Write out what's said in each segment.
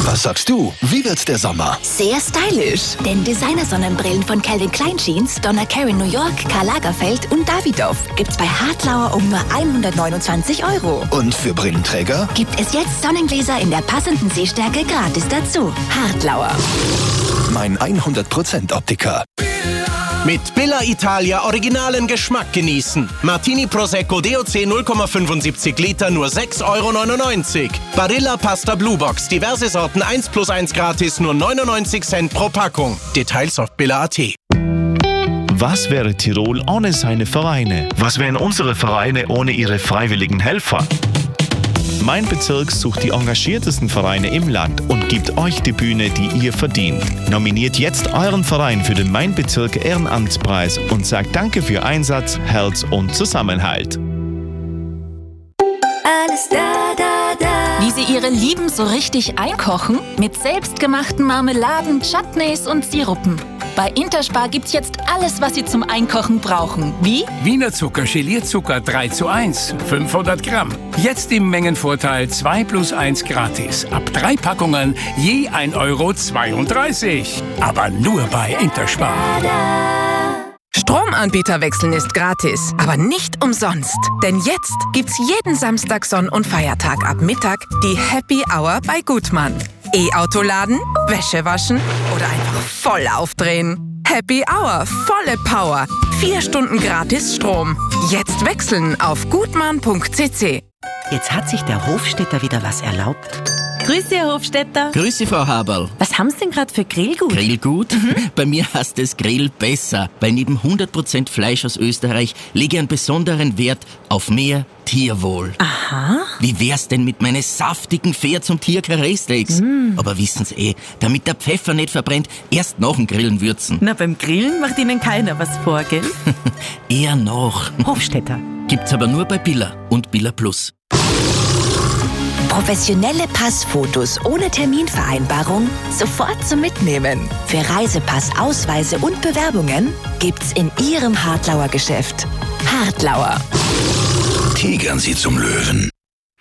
Was sagst du? Wie wird der Sommer? Sehr stylisch, denn Designer-Sonnenbrillen von Calvin Klein Jeans, Donna Karan New York, Karl Lagerfeld und Davidoff gibt's bei Hartlauer um nur 129 €. Und für Brillenträger? Gibt es jetzt Sonnengläser in der passenden Sehstärke gratis dazu. Hartlauer. Mein 100% Optiker. Mit Billa Italia originalen Geschmack genießen. Martini Prosecco DOC 0,75 Liter nur 6,99 €. Barilla Pasta Blue Box, diverse Sorten 1+1 gratis, nur 99 Cent pro Packung. Details auf billa.at. Was wäre Tirol ohne seine Vereine? Was wären unsere Vereine ohne ihre freiwilligen Helfer? Mein Bezirk sucht die engagiertesten Vereine im Land und gibt euch die Bühne, die ihr verdient. Nominiert jetzt euren Verein für den Mein Bezirk Ehrenamtspreis und sagt Danke für Einsatz, Herz und Zusammenhalt. Alles da, da, da. Wie sie ihre Lieben so richtig einkochen? Mit selbstgemachten Marmeladen, Chutneys und Sirupen. Bei Interspar gibt's jetzt alles, was Sie zum Einkochen brauchen. Wie? Wiener Zucker, Gelierzucker 3:1, 500 Gramm. Jetzt im Mengenvorteil 2+1 gratis. Ab 3 Packungen je 1,32 €. Aber nur bei Interspar. Stromanbieter wechseln ist gratis, aber nicht umsonst. Denn jetzt gibt's jeden Samstag, Sonn- und Feiertag ab Mittag die Happy Hour bei Gutmann. E-Auto laden, Wäsche waschen oder einfach voll aufdrehen. Happy Hour, volle Power. 4 Stunden gratis Strom. Jetzt wechseln auf gutmann.cc. Jetzt hat sich der Hofstädter wieder was erlaubt. Grüße, Herr Hofstädter. Grüße, Frau Haberl. Was haben Sie denn gerade für Grillgut? Grillgut? Bei mir heißt es Grill besser, weil neben 100% Fleisch aus Österreich lege ich einen besonderen Wert auf mehr Tierwohl. Aha. Wie wär's denn mit meinen saftigen Pferds- und Tierkarree-Steaks? Aber wissen Sie damit der Pfeffer nicht verbrennt, erst nach dem Grillen würzen. Na, beim Grillen macht Ihnen keiner was vor, gell? Eher noch. Hofstädter. Gibt's aber nur bei Billa und Billa Plus. Professionelle Passfotos ohne Terminvereinbarung sofort zum Mitnehmen. Für Reisepass, Ausweise und Bewerbungen gibt's in Ihrem Hartlauer Geschäft. Hartlauer. Tigern Sie zum Löwen.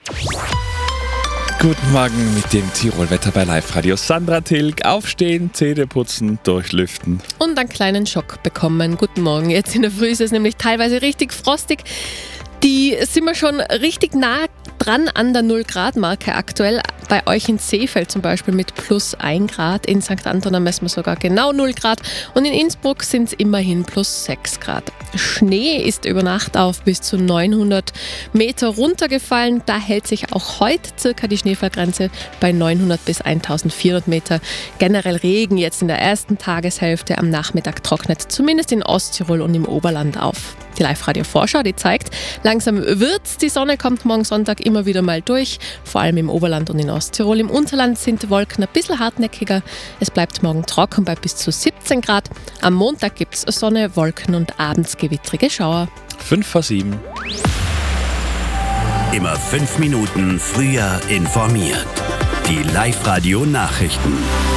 Guten Morgen mit dem Tirol-Wetter bei Live-Radio. Sandra Tilg, aufstehen, Zähne putzen, durchlüften. Und einen kleinen Schock bekommen. Guten Morgen. Jetzt in der Früh ist es nämlich teilweise richtig frostig. Die sind wir schon richtig nah dran an der 0-Grad-Marke aktuell. Bei euch in Seefeld zum Beispiel mit +1 Grad. In St. Anton messen wir sogar genau 0 Grad. Und in Innsbruck sind es immerhin +6 Grad. Schnee ist über Nacht auf bis zu 900 Meter runtergefallen. Da hält sich auch heute circa die Schneefallgrenze bei 900 bis 1400 Meter. Generell Regen jetzt in der ersten Tageshälfte. Am Nachmittag trocknet zumindest in Osttirol und im Oberland auf. Die Live-Radio-Vorschau, die zeigt, langsam wird's. Die Sonne kommt morgen Sonntag immer wieder mal durch, vor allem im Oberland und in Osttirol. Im Unterland sind die Wolken ein bisschen hartnäckiger. Es bleibt morgen trocken bei bis zu 17 Grad. Am Montag gibt's Sonne, Wolken und abends gewittrige Schauer. 5:07. Immer 5 Minuten früher informiert. Die Live-Radio-Nachrichten.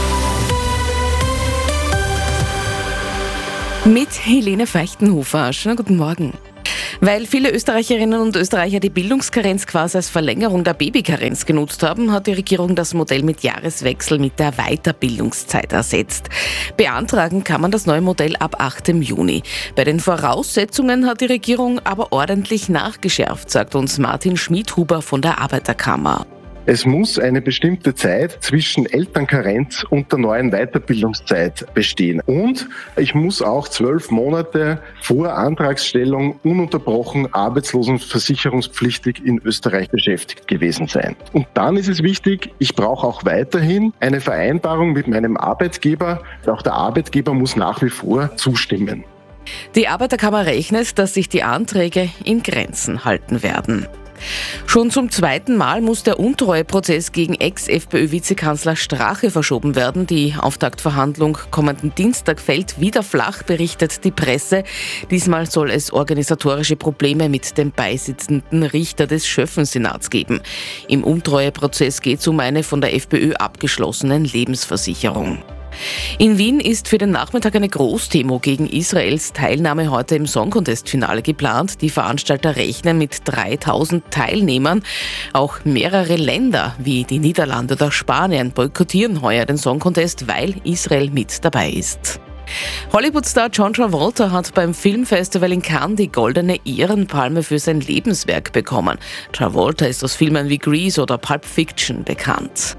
Mit Helene Feuchtenhofer. Schönen guten Morgen. Weil viele Österreicherinnen und Österreicher die Bildungskarenz quasi als Verlängerung der Babykarenz genutzt haben, hat die Regierung das Modell mit Jahreswechsel mit der Weiterbildungszeit ersetzt. Beantragen kann man das neue Modell ab 8. Juni. Bei den Voraussetzungen hat die Regierung aber ordentlich nachgeschärft, sagt uns Martin Schmidhuber von der Arbeiterkammer. Es muss eine bestimmte Zeit zwischen Elternkarenz und der neuen Weiterbildungszeit bestehen. Und ich muss auch 12 Monate vor Antragsstellung ununterbrochen arbeitslosenversicherungspflichtig in Österreich beschäftigt gewesen sein. Und dann ist es wichtig, ich brauche auch weiterhin eine Vereinbarung mit meinem Arbeitgeber. Auch der Arbeitgeber muss nach wie vor zustimmen. Die Arbeiterkammer rechnet, dass sich die Anträge in Grenzen halten werden. Schon zum 2. Mal muss der Untreueprozess gegen Ex-FPÖ-Vizekanzler Strache verschoben werden. Die Auftaktverhandlung kommenden Dienstag fällt wieder flach, berichtet die Presse. Diesmal soll es organisatorische Probleme mit dem beisitzenden Richter des Schöffensenats geben. Im Untreueprozess geht es um eine von der FPÖ abgeschlossenen Lebensversicherung. In Wien ist für den Nachmittag eine Großdemo gegen Israels Teilnahme heute im Song Contest-Finale geplant. Die Veranstalter rechnen mit 3000 Teilnehmern. Auch mehrere Länder wie die Niederlande oder Spanien boykottieren heuer den Song Contest, weil Israel mit dabei ist. Hollywood-Star John Travolta hat beim Filmfestival in Cannes die Goldene Ehrenpalme für sein Lebenswerk bekommen. Travolta ist aus Filmen wie Grease oder Pulp Fiction bekannt.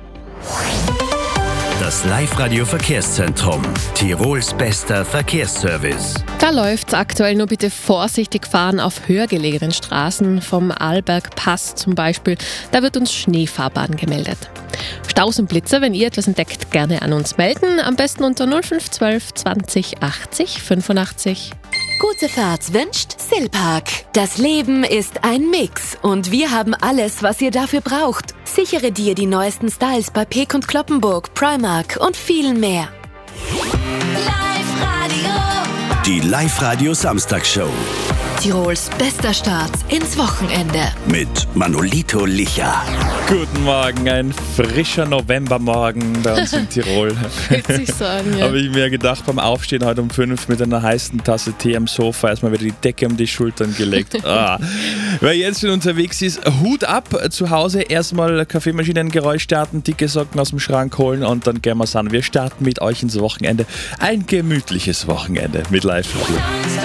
Das Live-Radio Verkehrszentrum. Tirols bester Verkehrsservice. Da läuft's aktuell, nur bitte vorsichtig fahren auf höher gelegenen Straßen, vom Arlbergpass zum Beispiel. Da wird uns Schneefahrbahn gemeldet. Staus und Blitzer, wenn ihr etwas entdeckt, gerne an uns melden. Am besten unter 0512 20 80 85. Gute Fahrt wünscht Silpark. Das Leben ist ein Mix und wir haben alles, was ihr dafür braucht. Sichere dir die neuesten Styles bei Peek und Cloppenburg, Primark und viel mehr. Die Live-Radio Samstagsshow. Tirols bester Start ins Wochenende. Mit Manolito Licha. Guten Morgen, ein frischer Novembermorgen bei uns in Tirol. Fühlt sich so an, ja. Habe ich mir gedacht, beim Aufstehen heute um 5 mit einer heißen Tasse Tee am Sofa erstmal wieder die Decke um die Schultern gelegt. Wer jetzt schon unterwegs ist, Hut ab, zu Hause erstmal Kaffeemaschinengeräusch starten, dicke Socken aus dem Schrank holen und dann gehen wir's an. Wir starten mit euch ins Wochenende. Ein gemütliches Wochenende mit Live-Radio.